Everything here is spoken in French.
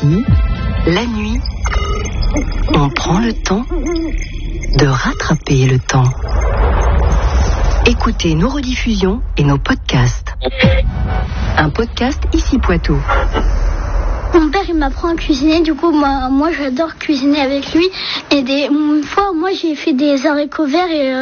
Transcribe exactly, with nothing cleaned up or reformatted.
Ici, la nuit, on prend le temps de rattraper le temps. Écoutez nos rediffusions et nos podcasts. Un podcast Ici Poitou. Mon père, il m'apprend à cuisiner, du coup, moi, moi j'adore cuisiner avec lui. Et des, une fois, moi, j'ai fait des haricots verts et... Euh,